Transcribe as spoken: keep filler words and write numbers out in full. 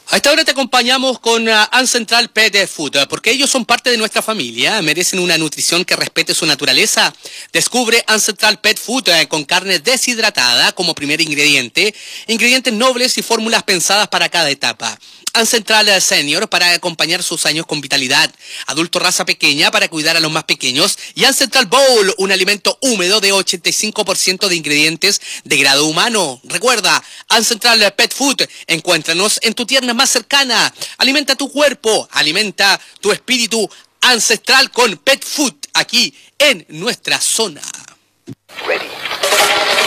A esta hora te acompañamos con uh, Ancestral Pet Food, uh, porque ellos son parte de nuestra familia, merecen una nutrición que respete su naturaleza. Descubre Ancestral Pet Food uh, con carne deshidratada como primer ingrediente, ingredientes nobles y fórmulas pensadas para cada etapa. Ancestral Senior para acompañar sus años con vitalidad, adulto raza pequeña para cuidar a los más pequeños y Ancestral Bowl, un alimento húmedo de ochenta y cinco por ciento de ingredientes de grado humano. Recuerda, Ancestral Pet Food, encuéntranos en tu tienda más cercana. Alimenta tu cuerpo, alimenta tu espíritu ancestral con Pet Food aquí en nuestra zona. Ready.